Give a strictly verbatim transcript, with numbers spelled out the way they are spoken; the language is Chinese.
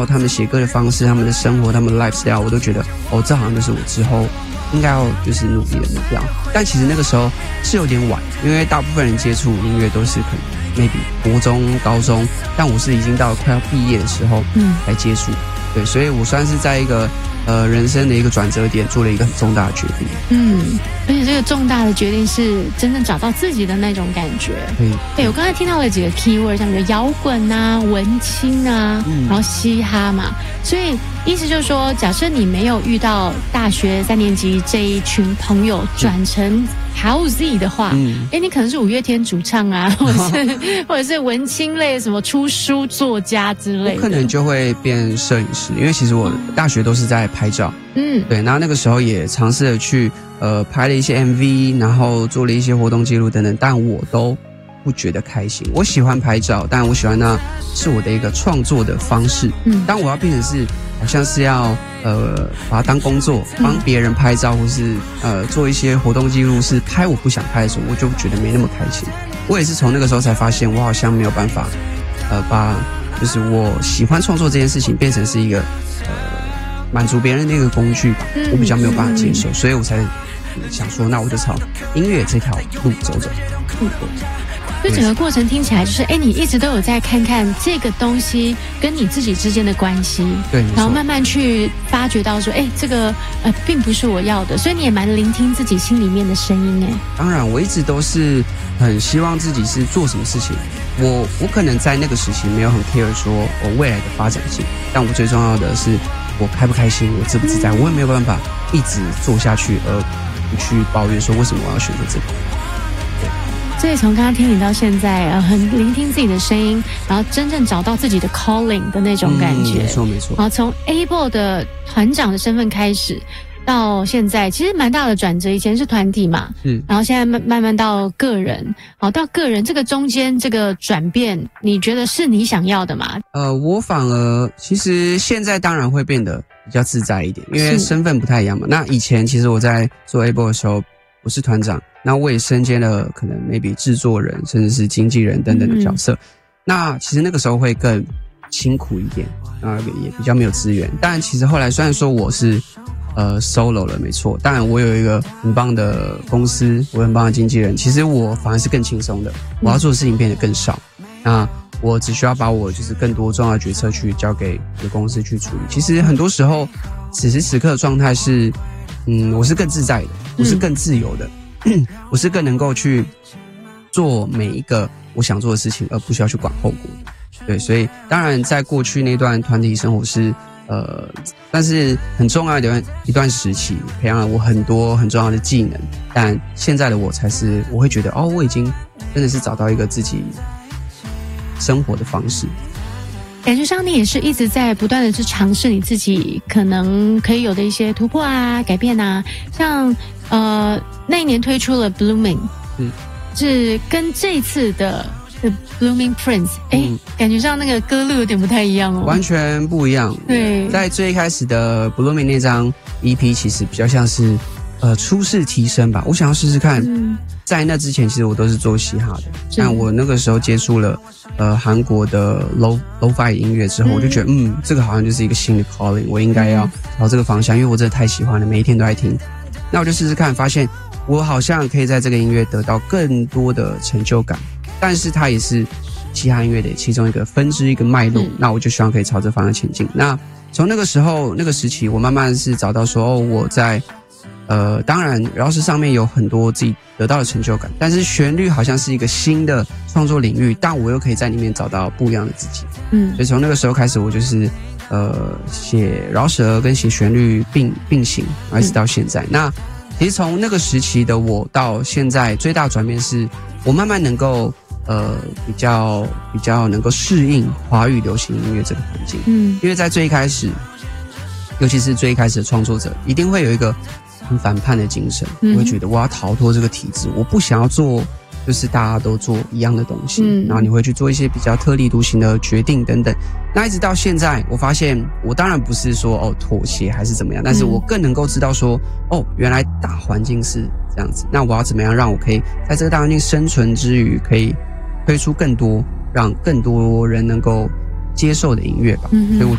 后他们写歌的方式、他们的生活、他们的 lifestyle， 我都觉得哦，这好像就是我之后应该要就是努力的目标。但其实那个时候是有点晚，因为大部分人接触音乐都是可能 maybe 国中、高中，但我是已经到快要毕业的时候嗯来接触。对，所以我算是在一个呃人生的一个转折点做了一个很重大的决定。 嗯，而且这个重大的决定是真正找到自己的那种感觉。 对， 对，我刚才听到了几个 keyword， 像比如摇滚啊、文青啊，嗯、然后嘻哈嘛，所以意思就是说，假设你没有遇到大学三年级这一群朋友转成House 的话，嗯，哎，你可能是五月天主唱啊，或者是或者是文青类什么出书作家之类的， 我可能就会变摄影师，因为其实我大学都是在拍照，嗯，对，然后那个时候也尝试了去呃拍了一些 M V， 然后做了一些活动记录等等，但我都不觉得开心。我喜欢拍照，但我喜欢那是我的一个创作的方式，嗯，当我要变成是好像是要呃把它当工作，帮别人拍照，或是呃做一些活动记录，是拍我不想拍的时候，我就觉得没那么开心。我也是从那个时候才发现，我好像没有办法呃把就是我喜欢创作这件事情变成是一个呃满足别人的一个工具吧，我比较没有办法接受，所以我才想说，那我就朝音乐这条路走走。嗯， 就整个过程听起来就是，哎，你一直都有在看看这个东西跟你自己之间的关系， 对， 然后慢慢去发掘到说，哎，这个呃并不是我要的，所以你也蛮聆听自己心里面的声音，哎。 当然，我一直都是很希望自己是做什么事情，我我可能在那个时期没有很 care 说我未来的发展性，但我最重要的是我开不开心，我自不自在，嗯、我也没有办法一直做下去，而不去抱怨说为什么我要选择这个。 所以从刚刚听你到现在，呃，很聆听自己的声音，然后真正找到自己的 calling 的那种感觉， 嗯、没错没错。 然后从 Able 的团长的身份开始，到现在其实蛮大的转折。以前是团体嘛，嗯，然后现在慢慢慢到个人，好到个人这个中间这个转变，你觉得是你想要的吗？ 呃，我反而其实现在当然会变得比较自在一点，因为身份不太一样嘛。那以前其实我在做 Able 的时候，我是团长。那我也身兼了可能 maybe 制作人甚至是经纪人等等的角色，嗯、那其实那个时候会更辛苦一点，啊也比较没有资源。但其实后来虽然说我是呃 solo 了没错，但我有一个很棒的公司，我很棒的经纪人，其实我反而是更轻松的，我要做的事情变得更少，那我只需要把我就是更多重要的决策去交给我的公司去处理。其实很多时候此时此刻的状态是嗯我是更自在的，我是更自由的。嗯我是更能够去做每一个我想做的事情，而不需要去管后果。对，所以当然在过去那段团体生活是呃，但是很重要的一段一段时期，培养了我很多很重要的技能。但现在的我才是，我会觉得哦，我已经真的是找到一个自己生活的方式。 感觉上你也是一直在不断的去尝试你自己可能可以有的一些突破啊、改变啊，像呃那一年推出了 Blooming， 嗯，是跟这次的 The Blooming Prince， 哎、嗯，感觉上那个歌路有点不太一样哦， 完全不一样。 对， 在最一开始的 Blooming 那张 E P， 其实比较像是呃初试提升吧，我想要试试看。嗯，在那之前，其实我都是做嘻哈的，但我那个时候接触了呃韩国的 low lo-fi 音乐之后，嗯、我就觉得嗯，这个好像就是一个新的 calling， 我应该要朝这个方向，因为我真的太喜欢了，每一天都在听。那我就试试看，发现我好像可以在这个音乐得到更多的成就感，但是它也是嘻哈音乐的其中一个分支一个脉络，嗯、那我就希望可以朝这方向前进。那从那个时候那个时期，我慢慢是找到说，哦，我在呃，当然饶舌上面有很多自己得到的成就感，但是旋律好像是一个新的创作领域，但我又可以在里面找到不一样的自己。嗯，所以从那个时候开始，我就是呃写饶舌跟写旋律并并行，一直到现在。嗯、那其实从那个时期的我到现在，最大转变是我慢慢能够呃比较比较能够适应华语流行音乐这个环境。嗯，因为在最一开始，尤其是最一开始的创作者，一定会有一个很反叛的精神，我会觉得我要逃脱这个体制，我不想要做就是大家都做一样的东西，嗯、然后你会去做一些比较特立独行的决定等等。那一直到现在，我发现我当然不是说哦妥协还是怎么样，但是我更能够知道说哦原来大环境是这样子，那我要怎么样让我可以在这个大环境生存之余，可以推出更多让更多人能够接受的音乐吧。嗯、所以我